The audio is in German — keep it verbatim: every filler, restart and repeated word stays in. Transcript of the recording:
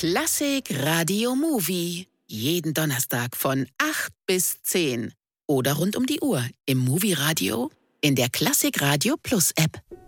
Klassik Radio Movie. Jeden Donnerstag von acht bis zehn. Oder rund um die Uhr im Movie Radio, in der Klassik Radio Plus App.